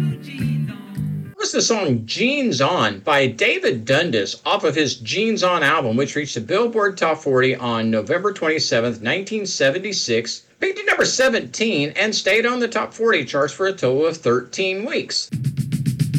Was the song Jeans On by David Dundas off of his Jeans On album, which reached the Billboard Top 40 on November 27th, 1976, peaked at number 17, and stayed on the top 40 charts for a total of 13 weeks.